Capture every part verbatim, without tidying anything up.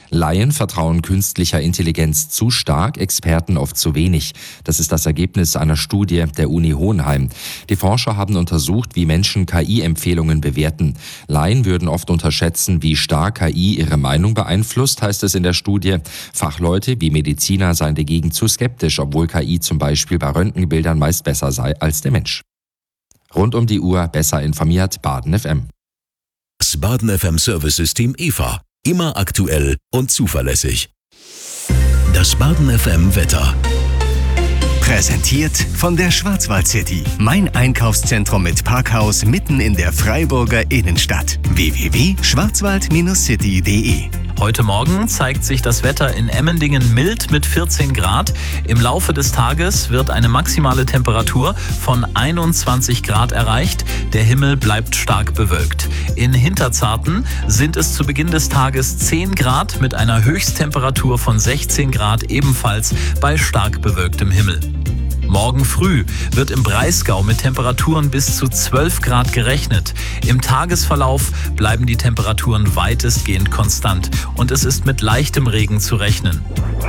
Laien vertrauen künstlicher Intelligenz zu stark, Experten oft zu wenig. Das ist das Ergebnis einer Studie der Uni Hohenheim. Die Forscher haben untersucht, wie Menschen K I-Empfehlungen bewerten. Laien würden oft unterschätzen, wie stark K I ihre Meinung beeinflusst, heißt es in der Studie. Fachleute wie Mediziner seien dagegen zu skeptisch, obwohl K I zum Beispiel bei Röntgenbildern meist besser sei als der Mensch. Rund um die Uhr besser informiert, Baden F M. Das Baden F M Service-System E V A. Immer aktuell und zuverlässig. Das Baden F M Wetter. Präsentiert von der Schwarzwald City. Mein Einkaufszentrum mit Parkhaus mitten in der Freiburger Innenstadt. w w w punkt schwarzwald City punkt de. Heute Morgen zeigt sich das Wetter in Emmendingen mild mit vierzehn Grad. Im Laufe des Tages wird eine maximale Temperatur von einundzwanzig Grad erreicht. Der Himmel bleibt stark bewölkt. In Hinterzarten sind es zu Beginn des Tages zehn Grad mit einer Höchsttemperatur von sechzehn Grad, ebenfalls bei stark bewölktem Himmel. Morgen früh wird im Breisgau mit Temperaturen bis zu zwölf Grad gerechnet. Im Tagesverlauf bleiben die Temperaturen weitestgehend konstant und es ist mit leichtem Regen zu rechnen.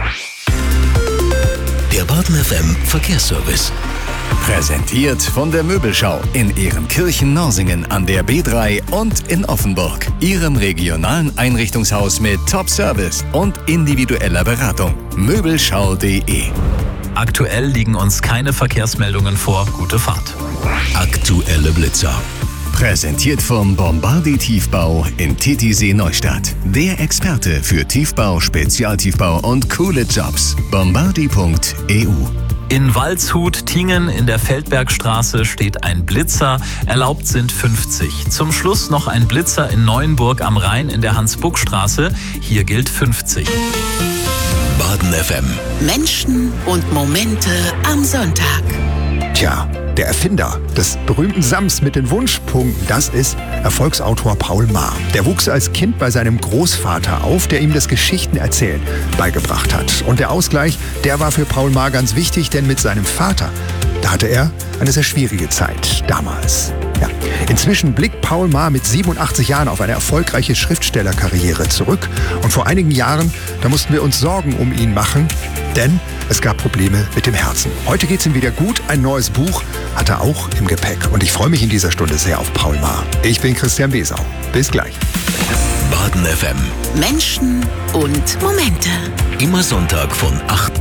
Der Baden F M Verkehrsservice. Präsentiert von der Möbelschau in Ehrenkirchen-Norsingen an der B drei und in Offenburg. Ihrem regionalen Einrichtungshaus mit Top-Service und individueller Beratung. Möbelschau punkt de. Aktuell liegen uns keine Verkehrsmeldungen vor. Gute Fahrt. Aktuelle Blitzer. Präsentiert vom Bombardi Tiefbau in Titisee Neustadt. Der Experte für Tiefbau, Spezialtiefbau und coole Jobs. bombardi punkt e u. In Waldshut-Tingen in der Feldbergstraße steht ein Blitzer. Erlaubt sind fünfzig. Zum Schluss noch ein Blitzer in Neuenburg am Rhein in der Hans-Buck-Straße. Hier gilt fünfzig. Baden F M. Menschen und Momente am Sonntag. Tja, der Erfinder des berühmten Sams mit den Wunschpunkten, das ist Erfolgsautor Paul Maar. Der wuchs als Kind bei seinem Großvater auf, der ihm das Geschichtenerzählen beigebracht hat. Und der Ausgleich, der war für Paul Maar ganz wichtig, denn mit seinem Vater, da hatte er eine sehr schwierige Zeit damals. Ja. Inzwischen blickt Paul Maar mit siebenundachtzig Jahren auf eine erfolgreiche Schriftstellerkarriere zurück. Und vor einigen Jahren, da mussten wir uns Sorgen um ihn machen, denn es gab Probleme mit dem Herzen. Heute geht's ihm wieder gut. Ein neues Buch hat er auch im Gepäck. Und ich freue mich in dieser Stunde sehr auf Paul Maar. Ich bin Christian Besau. Bis gleich. Baden F M. Menschen und Momente. Immer Sonntag von acht